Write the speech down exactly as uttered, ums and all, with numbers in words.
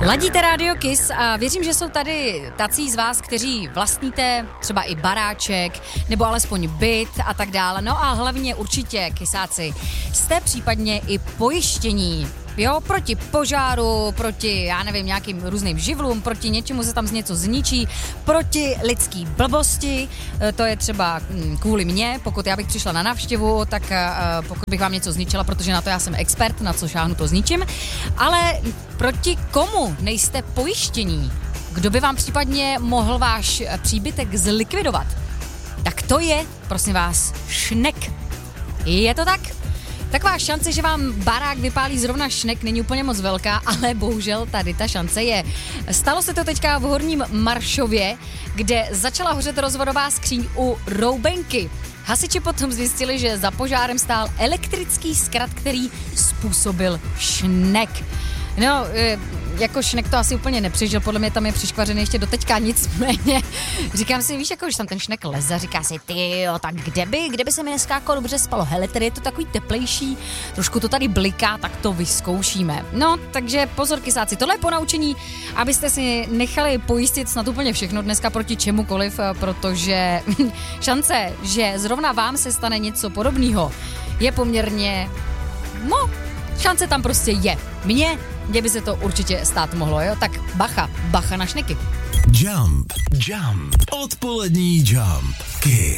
Ladíte Radio Kiss a věřím, že jsou tady tací z vás, kteří vlastníte třeba i baráček, nebo alespoň byt a tak dále. No a hlavně určitě, kysáci, jste případně i pojištění. Jo, proti požáru, proti, já nevím, nějakým různým živlům, proti něčemu se tam z něco zničí, proti lidský blbosti, to je třeba kvůli mně, pokud já bych přišla na návštěvu, tak pokud bych vám něco zničila, protože na to já jsem expert, na co šáhnu, to zničím, ale proti komu nejste pojištění? Kdo by vám případně mohl váš příbytek zlikvidovat? Tak to je, prosím vás, šnek. Je to tak? Taková šance, že vám barák vypálí zrovna šnek, není úplně moc velká, ale bohužel tady ta šance je. Stalo se to teďka v Horním Maršově, kde začala hořet rozvodová skříň u Roubenky. Hasiči potom zjistili, že za požárem stál elektrický zkrat, který způsobil šnek. No, jako šnek to asi úplně nepřežil, podle mě tam je přiškvařený ještě doteďka, nicméně. Říkám si, víš, jako, že tam ten šnek leze, říká si, ty jo, tak kde by, kde by se mi dneska jako dobře spalo? Hele, tady je to takový teplejší, trošku to tady bliká, tak to vyzkoušíme. No, takže pozor, kysáci, tohle je ponaučení, abyste si nechali pojistit snad úplně všechno dneska proti čemukoliv, protože šance, že zrovna vám se stane něco podobného, je poměrně, no, šance tam prostě je. Mně, kde by se to určitě stát mohlo, jo? Tak bacha, bacha na šneky. Jump, jump, odpolední Jump, Kiss.